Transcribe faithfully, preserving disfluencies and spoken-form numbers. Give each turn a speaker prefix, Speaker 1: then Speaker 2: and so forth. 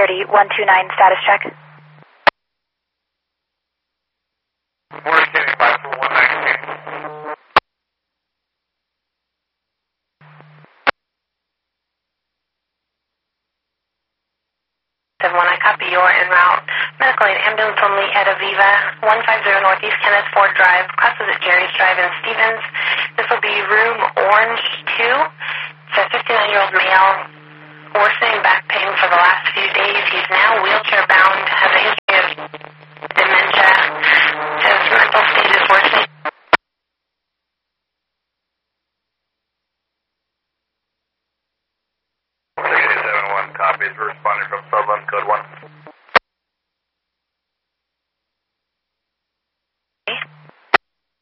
Speaker 1: Authority, one two nine, status check.
Speaker 2: We're standing by for one nineteen.
Speaker 3: seven one, I copy your en route. Medical aid ambulance only at Aviva, one five zero Northeast Kenneth Ford Drive, crosses at Jerry's Drive in Stevens. This will be room Orange two. It's a fifty-nine-year-old male, worsening back pain for the last few days. He's now wheelchair bound, has a history of dementia. His mental state is worsening.
Speaker 2: six seven one, copies, responding from Sutherland, code one.